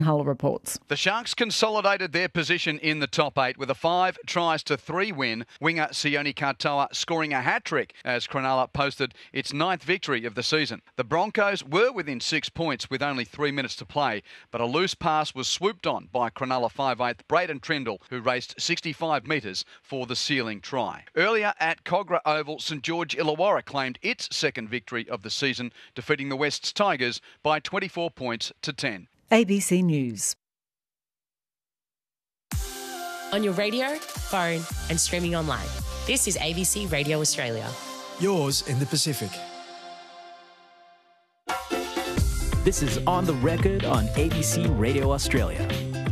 Hull reports. The Sharks consolidated their position in the top 8 with a 5-3 win. Winger Sione Katoa scoring a hat-trick as Cronulla posted its 9th victory of the season. The Broncos were within 6 points with only 3 minutes to play, but a loose pass was swooped on by Cronulla 5'8" Braden Trindle, who raced 65 metres for the sealing try. Earlier at Kogarah Oval, St George Illawarra claimed its 2nd victory of the season, defeating the West's Tigers by 24 points to 10. ABC News. On your radio, phone and streaming online. This is ABC Radio Australia. Yours in the Pacific. This is On the Record on ABC Radio Australia.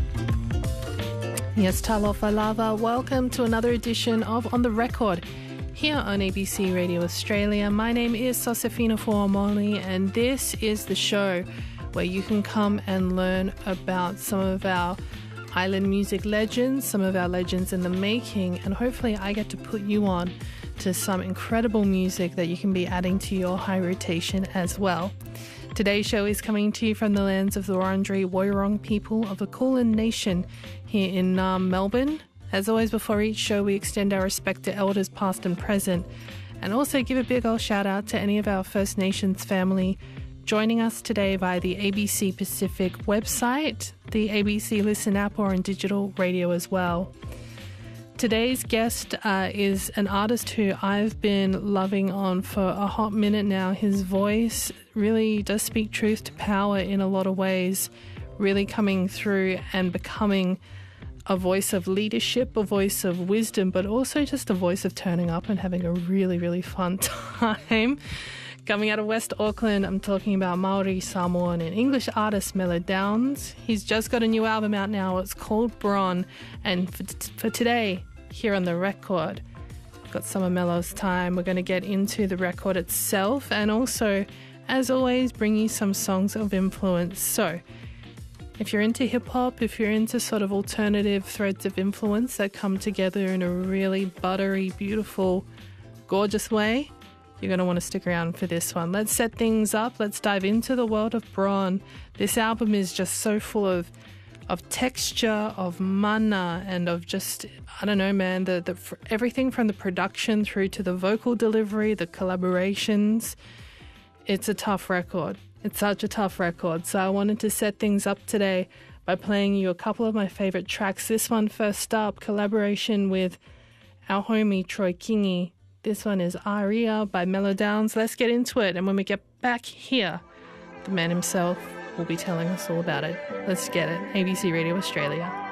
Yes, Talofa Lava, welcome to another edition of On the Record here on ABC Radio Australia. My name is Sosefina Fuamoli, and this is the show where you can come and learn about some of our island music legends, some of our legends in the making, and hopefully I get to put you on to some incredible music that you can be adding to your high rotation as well. Today's show is coming to you from the lands of the Wurundjeri Woiwurrung people of the Kulin Nation here in Melbourne. As always, before each show, we extend our respect to elders past and present, and also give a big old shout out to any of our First Nations family joining us today via the ABC Pacific website, the ABC Listen app, or on digital radio as well. Today's guest is an artist who I've been loving on for a hot minute now. His voice really does speak truth to power in a lot of ways, really coming through and becoming a voice of leadership, a voice of wisdom, but also just a voice of turning up and having a really, really fun time. Coming out of West Auckland, I'm talking about Maori, Samoan and English artist Mellow Downs. He's just got a new album out now. It's called Bron. And for today, here on the record, we've got some of Mello's time. We're going to get into the record itself and also, as always, bring you some songs of influence. So, if you're into hip-hop, if you're into sort of alternative threads of influence that come together in a really buttery, beautiful, gorgeous way, you're going to want to stick around for this one. Let's set things up. Let's dive into the world of Bron. This album is just so full of texture, of mana, and of just, I don't know, man, the everything from the production through to the vocal delivery, the collaborations. It's a tough record. It's such a tough record. So I wanted to set things up today by playing you a couple of my favorite tracks. This one first up, collaboration with our homie Troy Kingi. This one is Aria by Mellow Downs. Let's get into it. And when we get back here, the man himself will be telling us all about it. Let's get it. ABC Radio Australia.